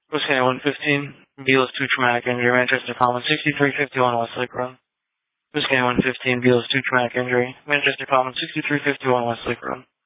Whiskey 115, Beals 2 traumatic injury, Manchester Common 6351 Westlake Road. Whiskey 115, Beals 2 traumatic injury, Manchester Common 6351 Westlake Road.